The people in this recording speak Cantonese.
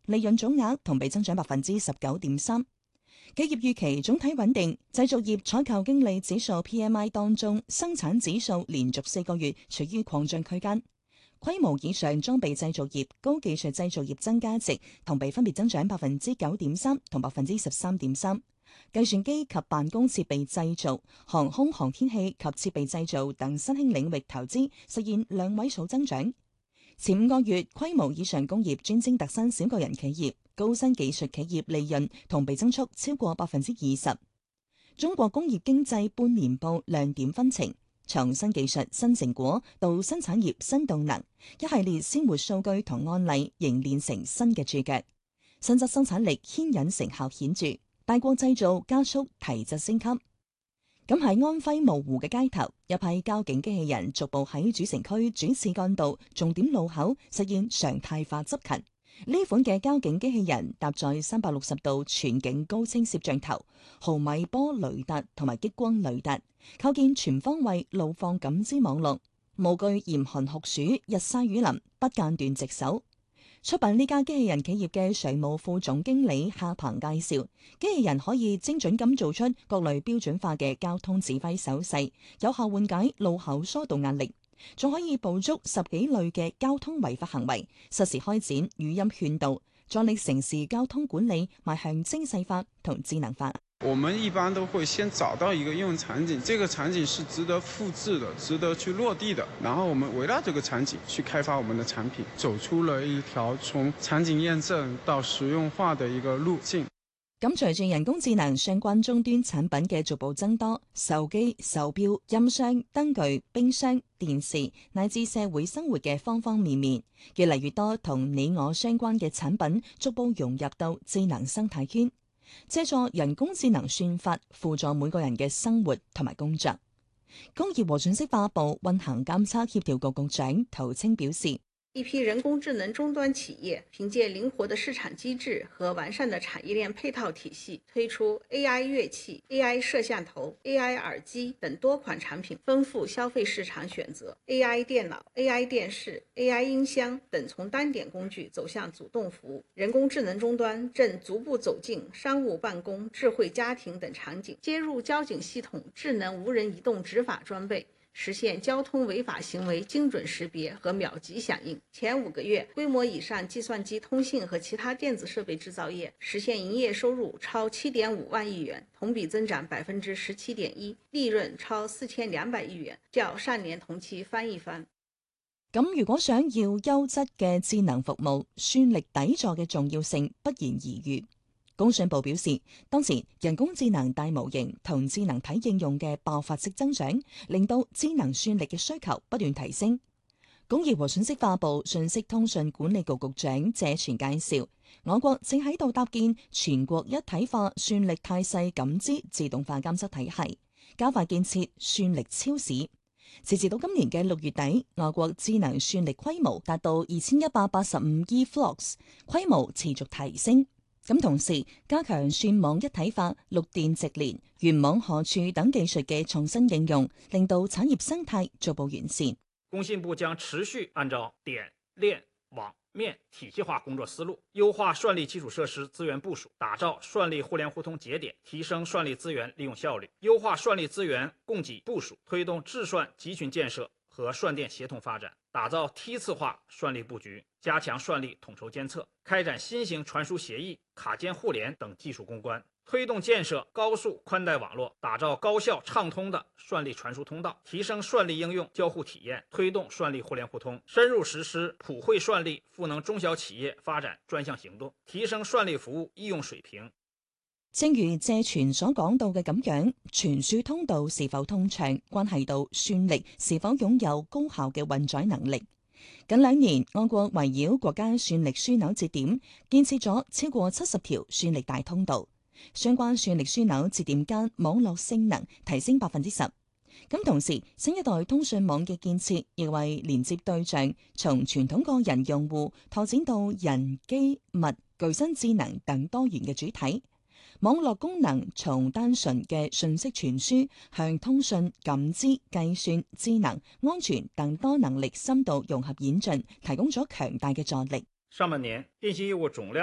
利潤總額同比增長19.3%。企業預期總體穩定，製造業採購經理指數 PMI 當中，生產指數連續4個月處於擴張區間。規模以上裝備製造業、高技術製造業增加值同比分別增長9.3%同13.3%。計算機及辦公設備製造、航空航天器及設備製造等新興領域投資實現兩位數增長。前5個月規模以上工業專精特新小個人企業、高新技術企業利潤同比增速超過20%。中國工業經濟半年報亮點紛呈，從新技術新成果到新產業新動能，一系列鮮活數據同案例凝練成新嘅注腳，新質生產力牽引成效顯著，大國製造加速提質升級。咁喺安徽蕪湖嘅街頭，一批交警機器人逐步喺主城區主次幹道重點路口實現常態化執勤。呢款嘅交警機器人搭載360度全景高清攝像頭、毫米波雷達同埋激光雷達，構建全方位路況感知網絡，無懼嚴寒酷暑、日曬雨淋，不間斷值守。出品呢家機器人企業嘅常務副總經理夏鵬介紹，機器人可以精準咁做出各類標準化嘅交通指揮手勢，有效緩解路口疏導壓力，仲可以捕捉10幾類嘅交通違法行為，實時開展語音勸導，助力城市交通管理邁向精細化同智能化。 我們一般都會先找到一個應用場景，這個場景是值得複製的，值得去落地的，然後我們圍繞這個場景去開發我們的產品，走出了一條從場景驗證到實用化的一個路徑。 咁隨住人工智能相關終端產品嘅逐步增多，手機、手錶、音箱、燈具、冰箱、電視乃至社會生活嘅方方面面，越嚟越多同你我相關嘅產品逐步融入到智能生態圈。借助人工智能算法輔助每個人嘅生活同埋工作。工業和信息化部運行監測協調局局長陶青表示， 一批人工智能終端企業憑借靈活的市場機制和完善的產業鏈配套體系，推出 AI 樂器、AI 攝像頭、AI 耳機等多款產品，豐富消費市場選擇。AI 電腦、AI 電視、AI 音箱等從單點工具走向主動服務。人工智能終端正逐步走進商務辦公、智慧家庭等場景，接入交警系統智能無人移動執法裝備，實現交通違法行為精準識別和秒級響應。前5個月，規模以上計算機通信和其他電子設備製造業實現營業收入超7.5萬億元，同比增長17.1%，利潤超4200億元，較上年同期翻一番。 咁如果想要優質嘅智能服務，算力底座嘅重要性不言而喻。工信部表示，當前人工智能大模型同智能體應用嘅爆發式增長，令到智能算力嘅需求不斷提升。工業和信息化部信息通訊管理局局長謝全介紹，我國正喺度搭建全國一體化算力態勢感知自動化監測體系，加快建設算力超市。截至到今年嘅6月底，我國智能算力規模達到2185 EFLOPS， 規模持續提升。咁同時加強算網一體化、陸電直連、原網荷儲等技術嘅創新應用，令到產業生態逐步完善。 工信部將持續按照點、鏈、網、面體系化工作思路，優化算力基礎設施資源部署，打造算力互聯互通節點，提升算力資源利用效率，優化算力資源供給部署，推動智算集群建設和算電協同發展，打造梯次化算力布局，加強算力統籌監測，開展新型傳輸協議、卡件互聯等技術攻關，推動建設高速寬帶網絡，打造高效暢通的算力傳輸通道，提升算力應用交互體驗，推動算力互聯互通，深入實施普惠算力賦能中小企業發展專項行動，提升算力服務應用水平。 正如謝全所講到嘅咁樣，傳輸通道是否通暢，關係到算力是否擁有高效嘅運載能力。近2年，我國圍繞國家算力樞紐節點，建設咗超過70條算力大通道，相關算力樞紐節點間網絡性能提升10%。咁同時，新一代通訊網嘅建設亦為連接對象從傳統個人用戶拓展到人機物具身智能等多元嘅主體。網絡功能從單純嘅信息傳輸向通訊、感知、計算、智能、安全等多能力深度融合演進，提供咗強大嘅助力。 上半年電信業務總量